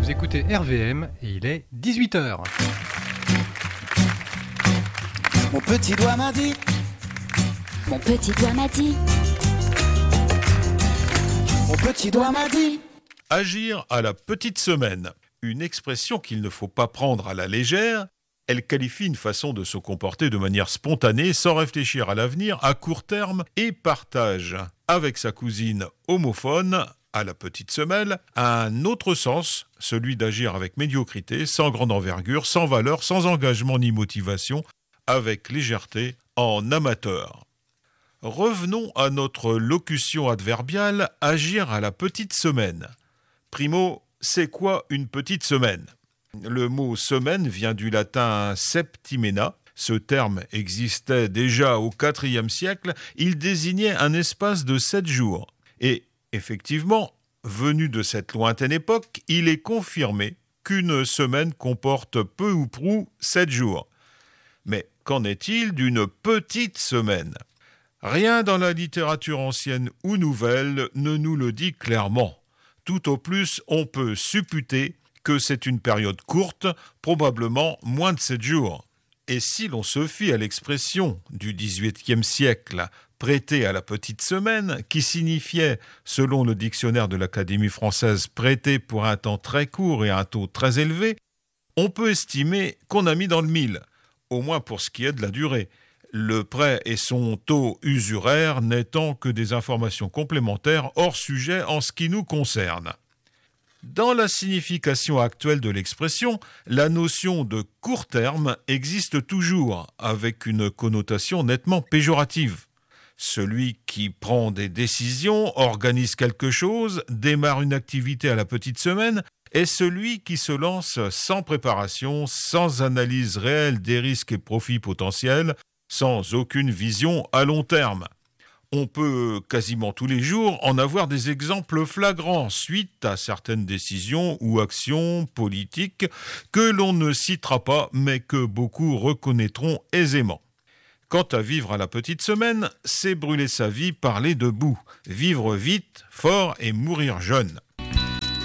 Vous écoutez RVM et il est 18h. Mon petit doigt m'a dit. Mon petit doigt m'a dit. Mon petit doigt m'a dit. Agir à la petite semaine. Une expression qu'il ne faut pas prendre à la légère. Elle qualifie une façon de se comporter de manière spontanée, sans réfléchir à l'avenir, à court terme, et partage, avec sa cousine homophone, à la petite semelle, un autre sens, celui d'agir avec médiocrité, sans grande envergure, sans valeur, sans engagement ni motivation, avec légèreté, en amateur. Revenons à notre locution adverbiale « agir à la petite semaine ». Primo, c'est quoi une petite semaine ? Le mot « semaine » vient du latin « septimena ». Ce terme existait déjà au IVe siècle. Il désignait un espace de 7 jours. Et effectivement, venu de cette lointaine époque, il est confirmé qu'une semaine comporte peu ou prou 7 jours. Mais qu'en est-il d'une petite semaine ? Rien dans la littérature ancienne ou nouvelle ne nous le dit clairement. Tout au plus, on peut supputer que c'est une période courte, probablement moins de 7 jours. Et si l'on se fie à l'expression du XVIIIe siècle, prêter à la petite semaine, qui signifiait, selon le dictionnaire de l'Académie française, prêter pour un temps très court et à un taux très élevé, on peut estimer qu'on a mis dans le mille, au moins pour ce qui est de la durée. Le prêt et son taux usuraire n'étant que des informations complémentaires hors sujet en ce qui nous concerne. Dans la signification actuelle de l'expression, la notion de court terme existe toujours, avec une connotation nettement péjorative. Celui qui prend des décisions, organise quelque chose, démarre une activité à la petite semaine, est celui qui se lance sans préparation, sans analyse réelle des risques et profits potentiels, sans aucune vision à long terme. On peut quasiment tous les jours en avoir des exemples flagrants suite à certaines décisions ou actions politiques que l'on ne citera pas mais que beaucoup reconnaîtront aisément. Quant à vivre à la petite semaine, c'est brûler sa vie par les deux bouts, vivre vite, fort et mourir jeune.